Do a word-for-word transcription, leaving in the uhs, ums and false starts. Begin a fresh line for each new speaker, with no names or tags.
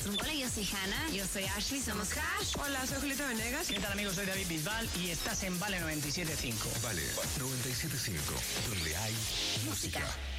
Hola, yo soy Hannah.
Yo soy Ashley, somos Crash.
Hola, soy Julieta Venegas.
¿Qué tal, amigos? Soy David Bisbal y estás en Vale noventa y siete punto cinco.
Vale noventa y siete punto cinco, donde hay música.
Música.